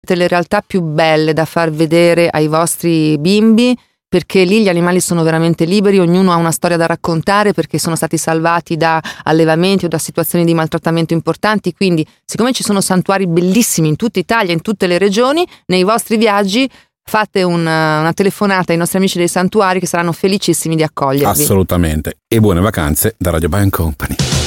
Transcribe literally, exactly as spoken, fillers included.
le realtà più belle da far vedere ai vostri bimbi, perché lì gli animali sono veramente liberi, ognuno ha una storia da raccontare perché sono stati salvati da allevamenti o da situazioni di maltrattamento importanti. Quindi, siccome ci sono santuari bellissimi in tutta Italia, in tutte le regioni, nei vostri viaggi fate una, una telefonata ai nostri amici dei santuari che saranno felicissimi di accogliervi. Assolutamente. E buone vacanze da Radio Bye and Company.